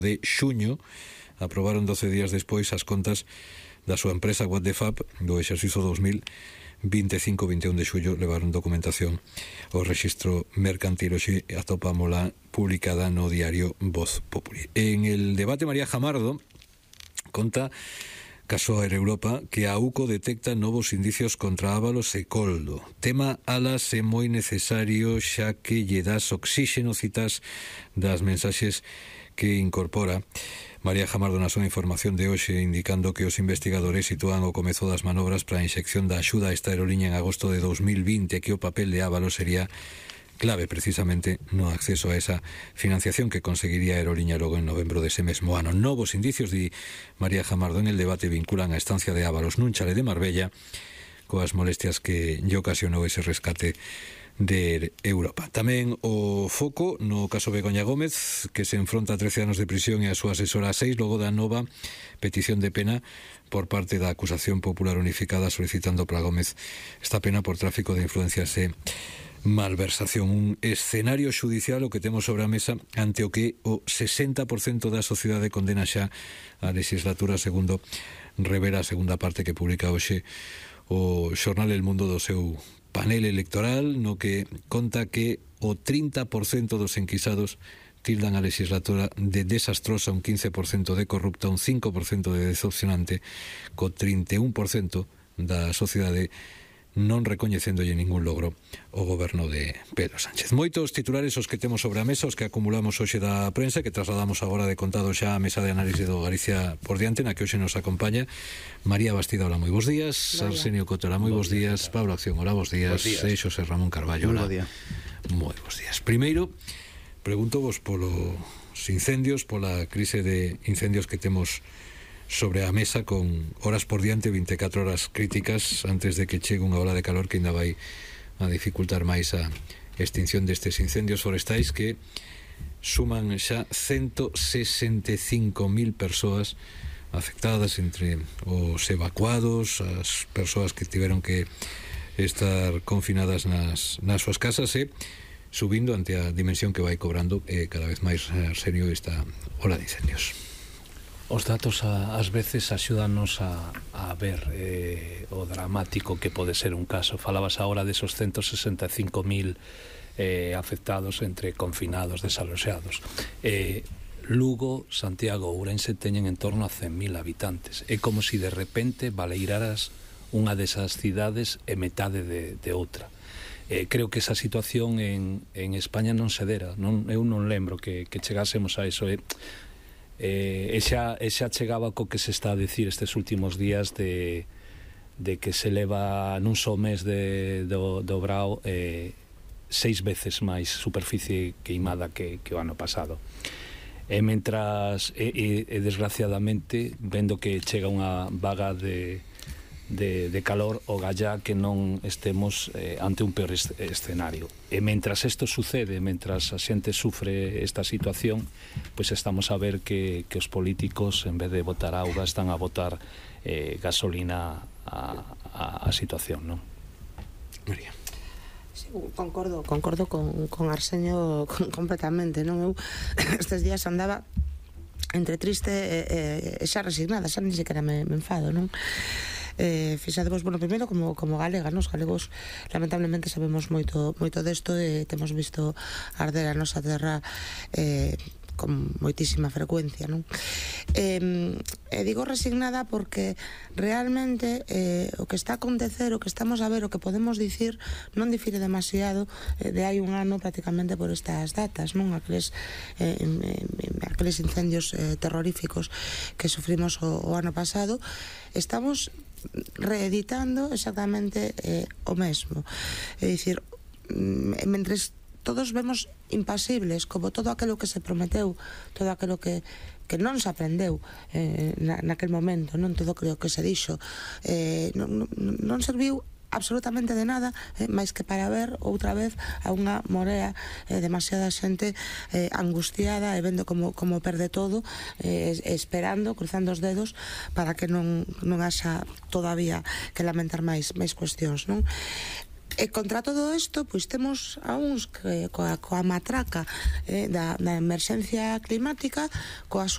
de xuño aprobaron 12 días despois as contas da súa empresa What the Fab do exercicio 2025-21 de xullo. Levaron documentación ao rexistro mercantil. Hoxe atopámola publicada no diario Voz Populi. En el debate, María Jamardo conta caso Air Europa que a UCO detecta novos indicios contra Ábalos e Coldo. Tema alas é moi necesario xa que lle das oxíxeno, citas das mensaxes que incorpora María Jamardo na súa información de hoxe, indicando que os investigadores sitúan o comezo das manobras para a inxección da axuda a esta aerolínea en agosto de 2020, que o papel de Ábalos sería clave precisamente no acceso a esa financiación que conseguiría a aerolínea logo en novembro dese mesmo ano. Novos indicios, di María Jamardo en el debate, vinculan a estancia de Ábalos nun chale de Marbella coas molestias que lle ocasionou ese rescate de Europa. Tamén o foco no caso Begoña Gómez, que se enfronta a 13 anos de prisión e a súa asesora a 6 logo da nova petición de pena por parte da acusación popular unificada solicitando para Gómez esta pena por tráfico de influencias e malversación. Un escenario judicial o que temos sobre a mesa ante o que o 60% da sociedade condena xa a legislatura, segundo revela a segunda parte que publica hoxe o xornal El Mundo do seu panel electoral, no que conta que o 30% dos enquisados tildan a legislatura de desastrosa, un 15% de corrupta, un 5% de decepcionante, co 31% da sociedade non recoñecéndolle ningún logro o goberno de Pedro Sánchez. Moitos titulares os que temos sobre a mesa, os que acumulamos hoxe da prensa, que trasladamos agora de contado xa a mesa de análise do Galicia por diante, na que hoxe nos acompaña María Bastida, hola, moi bons días. Arsenio Cotora, moi bons días. Pablo Acción, hola, bons días. E Xosé Ramón Carballo, hola, moi bons días. Primeiro, pregunto vos polos incendios, pola crise de incendios que temos sobre a mesa, con horas por diante, 24 horas críticas antes de que chegue unha ola de calor que ainda vai a dificultar máis a extinción destes incendios forestais que suman xa 165.000 persoas afectadas, entre os evacuados, as persoas que tiveron que estar confinadas nas súas casas, e subindo ante a dimensión que vai cobrando cada vez máis serio esta ola de incendios. Os datos ás veces axúdanos a ver o dramático que pode ser un caso. Falabas agora desos 165.000 afectados entre confinados, desaloxados. Lugo, Santiago, Ourense teñen en torno a 100.000 habitantes. É como se de repente baleiraras unha desas cidades e metade de outra. Creo que esa situación en España non se dera. Eu non lembro que chegásemos a eso. E xa chegaba co que se está a dicir estes últimos días de que se leva nun só mes do Brao 6 veces máis superficie queimada que o ano pasado. E mentras desgraciadamente, vendo que chega unha vaga de calor, o gallá que non estemos ante un peor escenario. E mentras isto sucede, mentras a xente sufre esta situación, pois estamos a ver que os políticos, en vez de botar auga, están a botar gasolina a situación, non? María. Sí, concordo con Arsenio completamente, non? Eu estes días andaba entre triste e xa resignada, xa ni sequera me enfado, non? Fixadevos, bueno, primeiro como galega, nos galegos lamentablemente sabemos moito desto e temos visto arder a nosa terra con moitísima frecuencia, non? Digo resignada porque realmente o que está a acontecer, o que estamos a ver, o que podemos dicir non difire demasiado de hai un ano prácticamente por estas datas, non? Aqueles incendios terroríficos que sufrimos o ano pasado. Estamos reeditando exactamente o mesmo. É dicir, mentres todos vemos impasibles como todo aquilo que se prometeu, todo aquilo que non se aprendeu naquel momento, non todo aquilo que se dixo, non serviu absolutamente de nada, máis que para ver outra vez a unha morea demasiada xente angustiada e vendo como perde todo, esperando, cruzando os dedos para que non haxa todavía que lamentar máis cuestións, non? E contra todo isto, pois temos a uns que coa matraca da emerxencia climática, coa